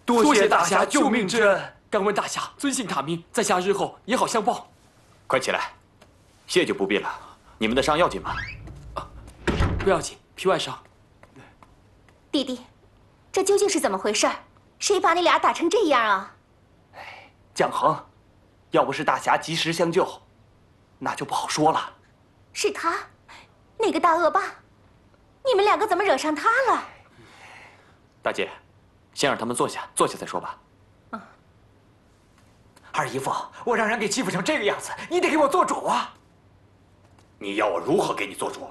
多谢大侠救命之恩。 敢问大侠，尊姓大名，在下日后也好相报。 快起来，谢就不必了。你们的伤要紧吗？ 不要紧，皮外伤。 弟弟，这究竟是怎么回事？谁把你俩打成这样啊？ 蒋恒，要不是大侠及时相救，那就不好说了。 是他，那个大恶霸，你们两个怎么惹上他了？ 大姐，先让他们坐下，坐下再说吧。 二姨夫，我让人给欺负成这个样子，你得给我做主啊！ 你要我如何给你做主？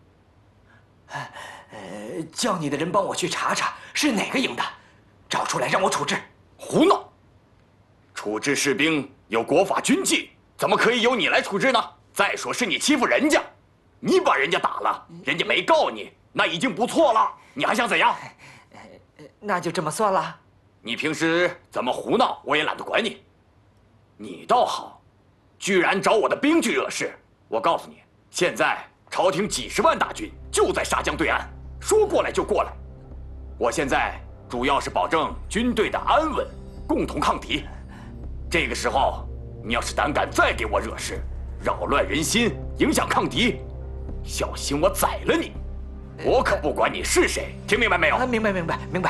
叫你的人帮我去查查是哪个营的，找出来让我处置。 胡闹！处置士兵有国法军纪，怎么可以由你来处置呢？再说是你欺负人家，你把人家打了，人家没告你，那已经不错了。你还想怎样？ 那就这么算了。 你平时怎么胡闹，我也懒得管你。你倒好，居然找我的兵去惹事。我告诉你，现在朝廷几十万大军就在沙江对岸，说过来就过来。我现在主要是保证军队的安稳，共同抗敌。这个时候，你要是胆敢再给我惹事，扰乱人心，影响抗敌，小心我宰了你！我可不管你是谁，听明白没有？ 明白。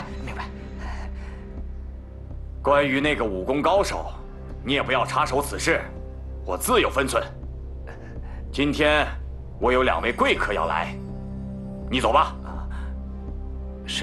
关于那个武功高手，你也不要插手此事，我自有分寸。今天我有2位贵客要来，你走吧。 是。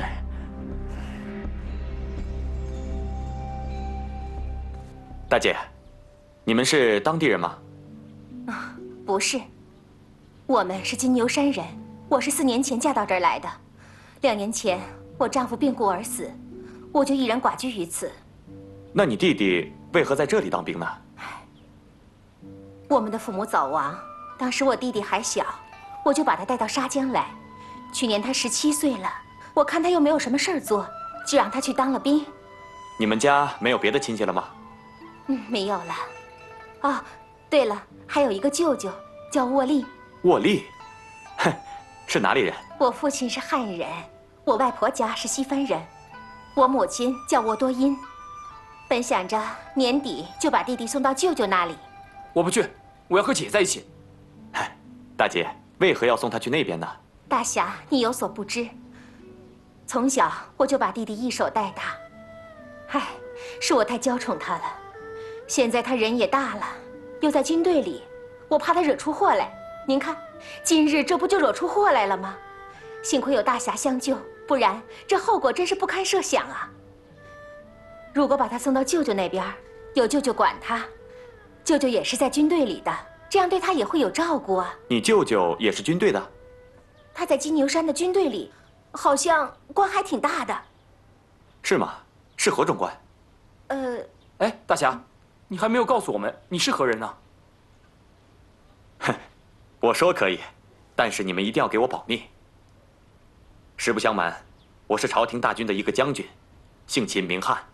大姐，你们是当地人吗？ 不是，我们是金牛山人。我是4年前嫁到这儿来的，2年前我丈夫病故而死，我就一人寡居于此。 那你弟弟为何在这里当兵呢？ 我们的父母早亡，当时我弟弟还小，我就把他带到沙江来。去年他17岁了，我看他又没有什么事儿做，就让他去当了兵。 你们家没有别的亲戚了吗？ 没有了。哦，对了，还有一个舅舅叫沃利。 沃利，哼，是哪里人？ 我父亲是汉人，我外婆家是西番人，我母亲叫沃多因。本想着年底就把弟弟送到舅舅那里。 我不去，我要和姐在一起。 大姐，为何要送他去那边呢？ 大侠，你有所不知，从小我就把弟弟一手带大。是我太娇宠他了。现在他人也大了，又在军队里，我怕他惹出祸来。您看，今日这不就惹出祸来了吗？幸亏有大侠相救，不然这后果真是不堪设想啊。如果把他送到舅舅那边，有舅舅管他，舅舅也是在军队里的，这样对他也会有照顾啊。 你舅舅也是军队的？ 他在金牛山的军队里，好像官还挺大的。 是吗？是何种官？ 哎，大侠，你还没有告诉我们你是何人呢？ 哼，我说可以，但是你们一定要给我保密。实不相瞒，我是朝廷大军的一个将军，姓秦名汉。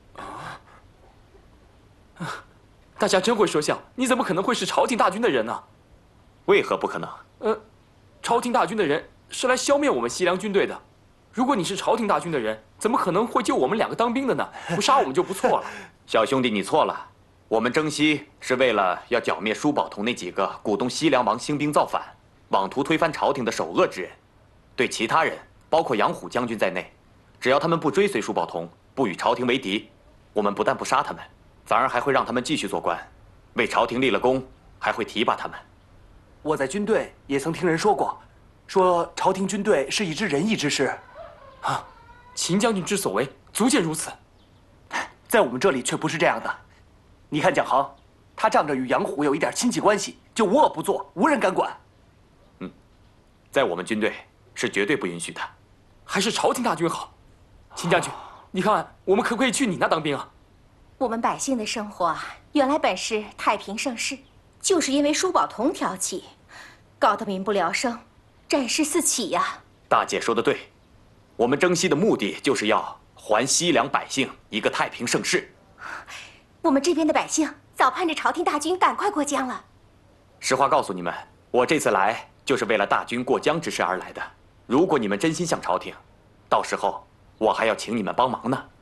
大侠真会说笑，你怎么可能会是朝廷大军的人呢？ 为何不可能？ 朝廷大军的人是来消灭我们西凉军队的。如果你是朝廷大军的人，怎么可能会救我们2个当兵的呢？不杀我们就不错了。 小兄弟，你错了。我们征西是为了要剿灭舒宝同那几个鼓动西凉王兴兵造反、妄图推翻朝廷的首恶之人。对其他人，包括杨虎将军在内，只要他们不追随舒宝同，不与朝廷为敌，我们不但不杀他们，反而还会让他们继续做官，为朝廷立了功，还会提拔他们。 我在军队也曾听人说过，说朝廷军队是一支仁义之师。 秦将军之所为，足见如此。 在我们这里却不是这样的。你看蒋航，他仗着与杨虎有一点亲戚关系，就无恶不作，无人敢管。 在我们军队是绝对不允许的。 还是朝廷大军好。秦将军，你看我们可不可以去你那当兵啊？ 我们百姓的生活原来本是太平盛世，就是因为舒宝同挑起，搞得民不聊生，战事四起呀。 大姐说的对，我们征西的目的就是要还西凉百姓一个太平盛世。 我们这边的百姓早盼着朝廷大军赶快过江了。 实话告诉你们，我这次来就是为了大军过江之事而来的。如果你们真心向朝廷，到时候我还要请你们帮忙呢。